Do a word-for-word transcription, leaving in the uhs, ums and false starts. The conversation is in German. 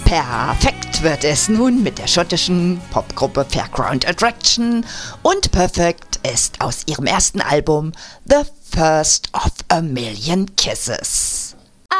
Perfekt wird es nun mit der schottischen Popgruppe Fairground Attraction und Perfect ist aus ihrem ersten Album The First of a Million Kisses.